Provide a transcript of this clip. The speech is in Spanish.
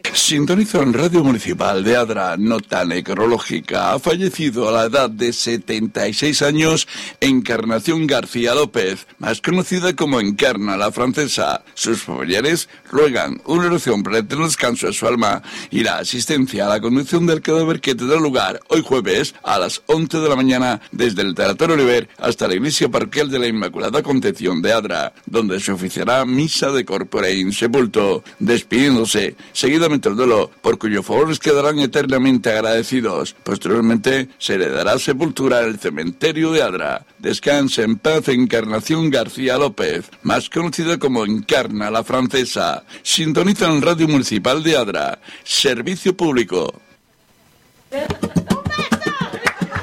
Sintoniza en Radio Municipal de Adra, nota necrológica. Ha fallecido a la edad de 76 años Encarnación García López, más conocida como Encarna la Francesa. Sus familiares ruegan una oración para el eterno descanso de su alma y la asistencia a la conducción del cadáver que tendrá lugar hoy jueves a las 11 de la mañana desde el Teatro Oliver hasta la Iglesia Parroquial de la Inmaculada Concepción de Adra, donde se oficiará misa de corpore in sepulto, despidiéndose seguidamente el duelo, por cuyos favores quedarán eternamente agradecidos. Posteriormente se le dará sepultura en el cementerio de Adra. Descanse en paz Encarnación García López, más conocida como Encarna la Francesa. Sintoniza en Radio Municipal de Adra. Servicio público.